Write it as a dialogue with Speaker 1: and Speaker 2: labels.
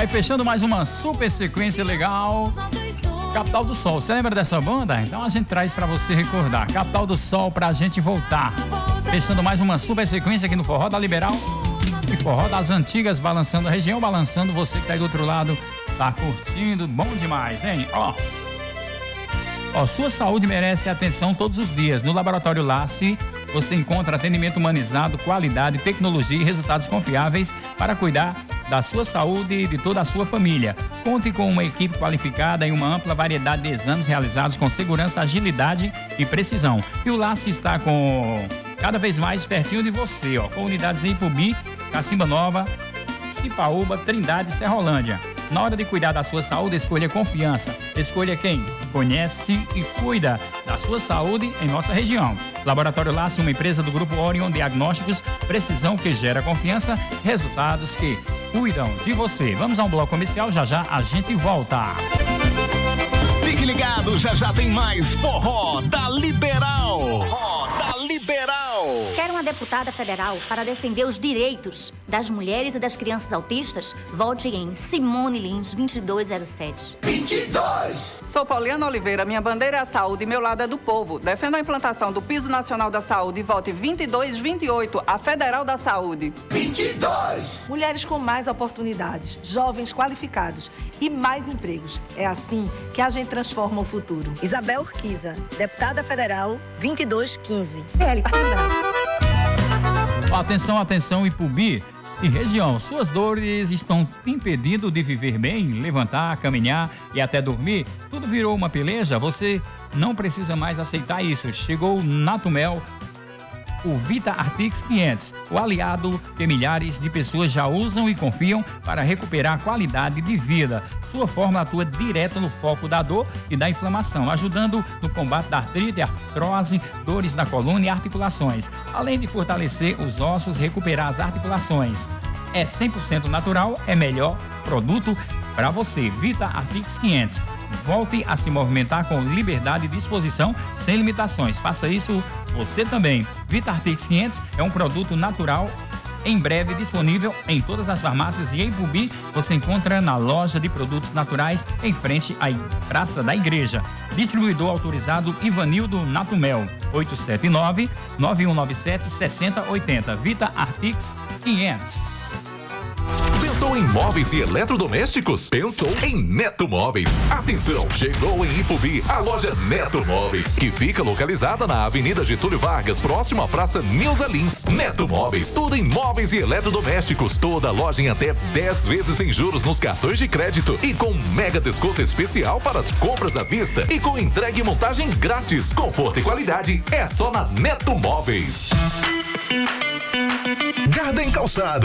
Speaker 1: Aí fechando mais uma super sequência legal. Capital do Sol, você lembra dessa banda? Então a gente traz pra você recordar. Capital do Sol pra gente voltar. Fechando mais uma super sequência aqui no Forró da Liberal. E Forró das Antigas, balançando a região, balançando você que tá aí do outro lado. Tá curtindo, bom demais, hein? Ó, sua saúde merece atenção todos os dias. No Laboratório Lasse, você encontra atendimento humanizado, qualidade, tecnologia e resultados confiáveis para cuidar da sua saúde e de toda a sua família. Conte com uma equipe qualificada e uma ampla variedade de exames realizados com segurança, agilidade e precisão. E o Lasse está com cada vez mais pertinho de você, ó, com unidades em Ipubi, Cacimba Nova, Cipaúba, Trindade e Serrolândia. Na hora de cuidar da sua saúde, escolha confiança. Escolha quem conhece e cuida da sua saúde em nossa região. Laboratório Lasse, uma empresa do Grupo Orion Diagnósticos, precisão que gera confiança, resultados que cuidam de você. Vamos a um bloco comercial, já a gente volta.
Speaker 2: Fique ligado, já tem mais Forró da Liberal. Forró da Liberal.
Speaker 3: Quer uma deputada federal para defender os direitos das mulheres e das crianças autistas? Vote em Simone Lins 2207.
Speaker 4: 22!
Speaker 5: Sou Pauliana Oliveira, minha bandeira é a saúde e meu lado é do povo. Defendo a implantação do Piso Nacional da Saúde e vote 2228, a Federal da Saúde.
Speaker 4: 22!
Speaker 6: Mulheres com mais oportunidades, jovens qualificados e mais empregos. É assim que a gente transforma o futuro.
Speaker 7: Isabel Urquiza, deputada federal 2215.
Speaker 3: CL Partidário.
Speaker 1: Atenção, Ipubi e região. Suas dores estão te impedindo de viver bem, levantar, caminhar e até dormir? Tudo virou uma peleja? Você não precisa mais aceitar isso. Chegou o Natumel, o Vita Artix 500, o aliado que milhares de pessoas já usam e confiam para recuperar a qualidade de vida. Sua fórmula atua direto no foco da dor e da inflamação, ajudando no combate da artrite, artrose, dores na coluna e articulações. Além de fortalecer os ossos, recuperar as articulações. É 100% natural, é melhor produto para você. Vita Artix 500. Volte a se movimentar com liberdade e disposição, sem limitações. Faça isso você também. Vita Artix 500 é um produto natural, em breve disponível em todas as farmácias e em Ipubi você encontra na loja de produtos naturais em frente à Praça da Igreja. Distribuidor autorizado Ivanildo Natumel, 879-9197-6080. Vita Artix 500.
Speaker 2: Pensou em móveis e eletrodomésticos? Pensou em Neto Móveis. Atenção, chegou em Ipubi a loja Neto Móveis, que fica localizada na Avenida Getúlio Vargas, próximo à Praça Nilza Lins. Neto Móveis, tudo em móveis e eletrodomésticos. Toda loja em até 10 vezes sem juros nos cartões de crédito e com mega desconto especial para as compras à vista e com entrega e montagem grátis. Conforto e qualidade é só na Neto Móveis.
Speaker 8: Garden Calçados.